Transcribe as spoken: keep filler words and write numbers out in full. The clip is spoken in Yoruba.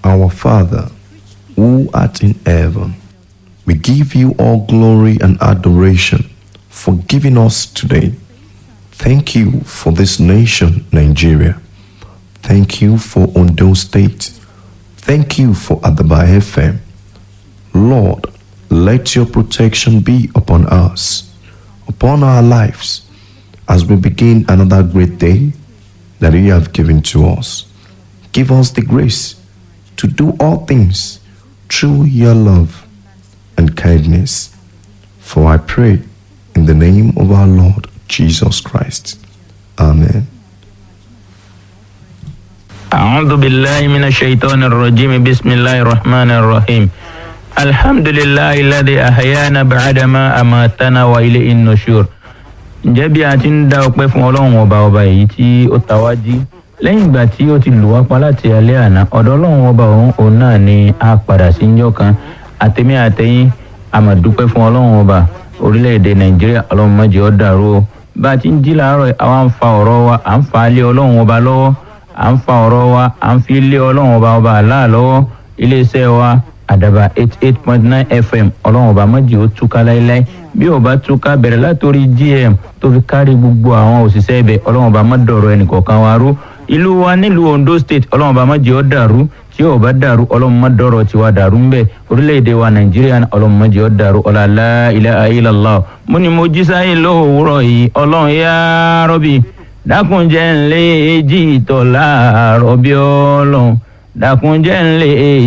Our Father, who art in heaven, we give you all glory and adoration for giving us today. Thank you for this nation, Nigeria. Thank you for Ondo State. Thank you for Adaba F M. Lord, let your protection be upon us, upon our lives, as we begin another great day that you have given to us. Give us the grace to do all things through your love and kindness. For I pray in the name of our Lord Jesus Christ. Amen. أعوذ بالله من الشيطان الرجيم بسم الله الرحمن الرحيم الحمد لله الذي أحيانا بعدما أماتنا وإليه النشور. Ǹjẹ́ bí a ti ń dá ọpẹ́ fún Ọlọ́run ọba ọba èyí tí ó ta wá jí lẹ́yìn ìgbà tí ó ti lù wá pa láti alẹ́ àná, ọ̀dọ̀ Ọlọ́run ọba òun òun náà ni a padà sí njọ́ kan. Àtẹ̀mí àtẹ̀yìn a máa dúpẹ́ fún Ọlọ́run ọba orílẹ̀-èdè Nàìjíríà. Ọlọ́run má jẹ́ ó dàrú o. Bá a ti ń jí láàárọ̀ àwa ń fa ọ̀rọ̀ wa à ń fa lé Ọlọ́run ọba lọ́wọ́, à ń fa ọ̀rọ̀ wa à ń fi lé Ọlọ́run ọba ọba Allah lọ́wọ́. Iléeṣẹ́ wa Àdàbà eighty-eight point nine F M, Ọlọ́run ọba má jẹ́ ó túká láíláí. Bí ó bá túká bẹ̀rẹ̀ látòrí G M tó fi kárí gbogbo àwọn òṣìṣẹ́ ibẹ̀, Ọlọ́run ọba má dọ̀rọ̀ ẹnìkọ̀ọ̀kan wa rú. Ìlú wa nílùú Ondo State, Ọlọ́run ọba má jẹ́ ó dàrú. Tí ó bá dàrú, Ọlọ́run má dọ̀rọ̀ tiwa dàrú ń bẹ̀. Orílẹ̀-èdè wa Nàìjíríà, Ọlọ́run má jẹ́ ó dàrú. Ọlá la ilaha illallah. Mo ní mo jí sáyé lówùúrọ̀ yìí, Ọlọ́run ya Rabbi dákun jẹ́ n lè jí ìtọ̀ láàárọ̀ bí Ọlọ́run dákun jẹ́ n lè